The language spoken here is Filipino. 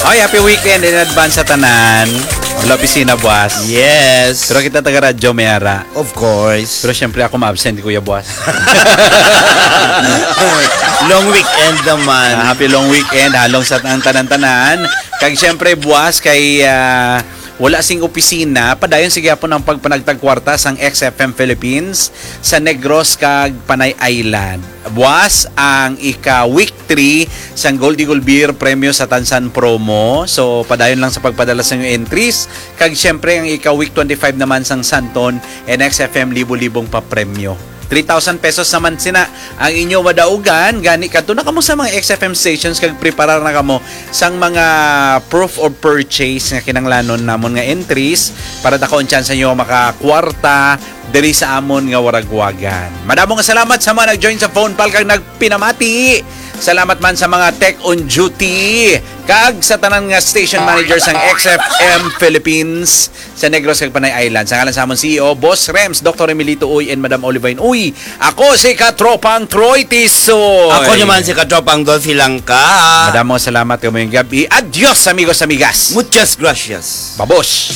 Oy, happy weekend in advance sa tanan. Wala opisina, boss. Yes. Pero kita taga-radyo, Mayara. Of course. Pero syempre ako ma-absent, Kuya Boss. Long weekend naman. Happy long weekend, halong sa ang tanan-tanan. Kag syempre, Boss, kay wala sing opisina, padayon sige po ng pagpanagtagkwarta sang XFM Philippines sa Negros kag Panay Island. Buwas ang ika-week 3 sang Gold Eagle Beer Premyo sa Tansan Promo. So, padayon lang sa pagpadala sa inyong entries. Kag syempre, ang ika-week 25 naman sang Santon and XFM libo-libong pa-premyo. 3,000 pesos naman sina ang inyo madaugan. Gani kadto na kamo sa mga XFM stations kag preparar na kamo sang mga proof of purchase nga kinanglanon namon nga entries para dakon chance inyo makakwarta diri sa amon nga waragwagan. Madamo nga salamat sa mga nag-join sa phone call kag nagpinamati. Salamat man sa mga tech on duty kag sa tanan nga station manager sang XFM Philippines sa Negros kag Panay Island. Sa ngalan sa amon CEO Boss Rems, Dr. Emilito Uy and Madam Olivine Uy. Ako si Katropang Troy Tisoy. Ako naman si Katropang Dolphy Langka. Madamo salamat kayo ngayong gabi. Adios amigos amigas. Muchas gracias. Babos.